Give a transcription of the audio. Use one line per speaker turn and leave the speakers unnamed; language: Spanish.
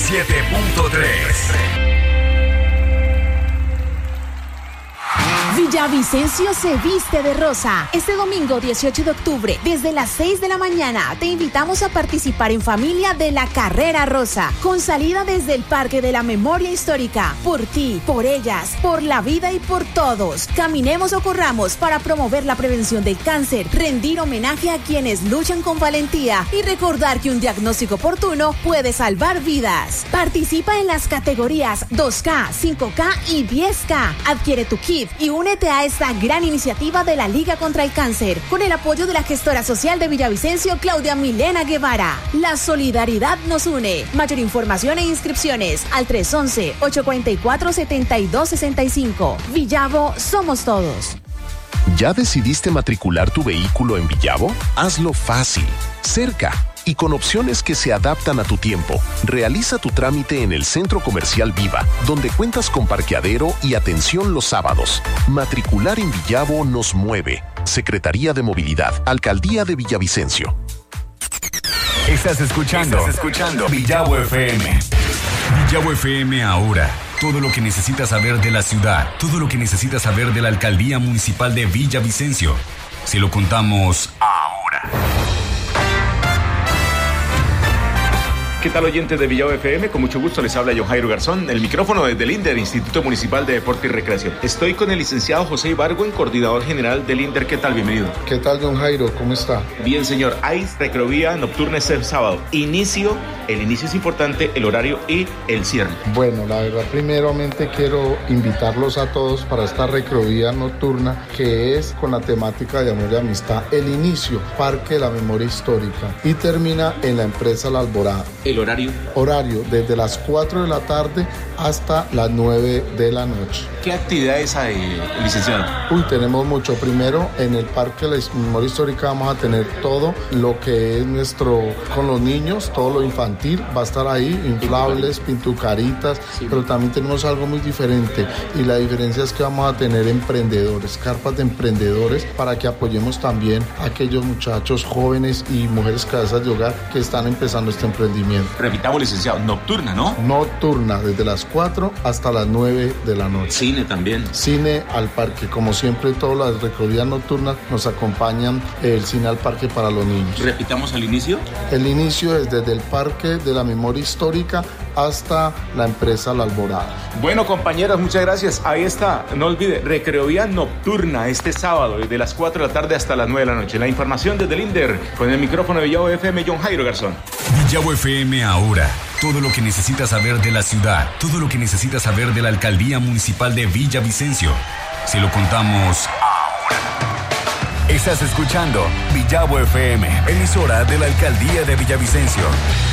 97.3.
Villavicencio se viste de rosa. Este domingo 18 de octubre, desde las 6 de la mañana, te invitamos a participar en familia de la Carrera Rosa, con salida desde el Parque de la Memoria Histórica. Por ti, por ellas, por la vida y por todos. Caminemos o corramos para promover la prevención del cáncer, rendir homenaje a quienes luchan con valentía y recordar que un diagnóstico oportuno puede salvar vidas. Participa en las categorías 2K, 5K y 10K. Adquiere tu kit y únete a esta gran iniciativa de la Liga contra el Cáncer, con el apoyo de la gestora social de Villavicencio, Claudia Milena Guevara. La solidaridad nos une. Mayor información e inscripciones al 311-844-7265. Villavo, somos todos.
¿Ya decidiste matricular tu vehículo en Villavo? Hazlo fácil, cerca y con opciones que se adaptan a tu tiempo. Realiza tu trámite en el Centro Comercial Viva, donde cuentas con parqueadero y atención los sábados. Matricular en Villavo nos mueve. Secretaría de Movilidad, Alcaldía de Villavicencio.
Estás escuchando Villavo FM. Villavo FM ahora. Todo lo que necesitas saber de la ciudad, todo lo que necesitas saber de la Alcaldía Municipal de Villavicencio. Se lo contamos ahora.
¿Qué tal, oyentes de Villavo FM? Con mucho gusto les habla John Jairo Garzón, el micrófono desde el INDER, Instituto Municipal de Deporte y Recreación. Estoy con el licenciado José Ibargüen, coordinador general del INDER. ¿Qué tal? Bienvenido.
¿Qué tal, John Jairo? ¿Cómo está?
Bien, señor. Hay recreovía nocturna este sábado. El inicio es importante, el horario y el cierre.
Bueno, la verdad, primeramente quiero invitarlos a todos para esta recreovía nocturna, que es con la temática de amor y amistad. El inicio, Parque de la Memoria Histórica, y termina en la empresa La Alborada.
¿El horario?
Horario desde las 4 de la tarde hasta las 9 de la noche.
¿Qué actividades hay, licenciado?
Tenemos mucho. Primero, en el Parque de la Memoria Histórica vamos a tener todo lo que es con los niños, todo lo infantil va a estar ahí, inflables, pintucaritas, sí. Pero también tenemos algo muy diferente, y la diferencia es que vamos a tener emprendedores, carpas de emprendedores, para que apoyemos también a aquellos muchachos jóvenes y mujeres cabezas de hogar que están empezando este emprendimiento.
Repitamos, licenciado, nocturna, ¿no?
Nocturna, desde las 4 hasta las 9 de la noche.
Cine también.
Cine al parque, como siempre, todas las recorridas nocturnas nos acompañan el cine al parque para los niños.
Repitamos el inicio.
El inicio es desde el Parque de la Memoria Histórica hasta la empresa La Alborada.
Bueno, compañeros, muchas gracias. Ahí está, no olvide, recreovía nocturna este sábado, desde las 4 de la tarde hasta las 9 de la noche. La información desde el INDER, con el micrófono de Villavo FM, John Jairo Garzón.
Villavo FM ahora. Todo lo que necesitas saber de la ciudad, todo lo que necesitas saber de la Alcaldía Municipal de Villavicencio. Se lo contamos ahora. Estás escuchando Villavo FM, emisora de la Alcaldía de Villavicencio.